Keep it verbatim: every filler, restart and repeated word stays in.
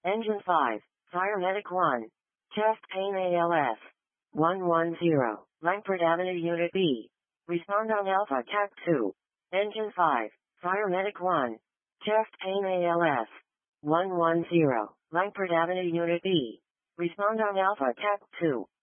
Engine five, Fire Medic one. Chest pain A L S. one one zero, Langford Avenue Unit B. Respond on Alpha C A C two. Engine five, Fire Medic one. Chest pain A L S. one one zero, Langford Avenue Unit B. Respond on Alpha C A C two.